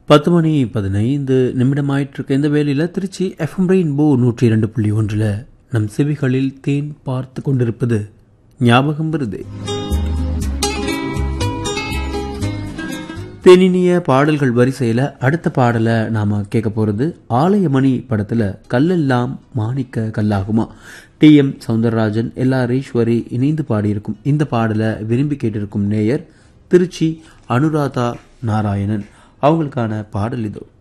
10 மணி 15 நிமிடமாயிட்டிருக்க இந்த வேளையில் Trichy FM rainbow 102.1 நம் செவிகளில் தேன் பார்த்து கொண்டிருப்பது ஞாபகம் வருதே. தேனினிய பாடல்கள் வரிசையில் அடுத்த பாடலை நாம கேட்க போறது ஆலயமணி படத்துல கல்லெல்லாம் மாணிக்க கல்லாகுமா. TM சௌந்தரராஜன், LR ஈஸ்வரி இணைந்து பாடியிருக்கும் இந்த பாடலை விரும்பி கேட்டிருக்கும் நேயர் திருச்சி அனுராதா நாராயணன். அவங்களுக்கான பாடல் இதோ.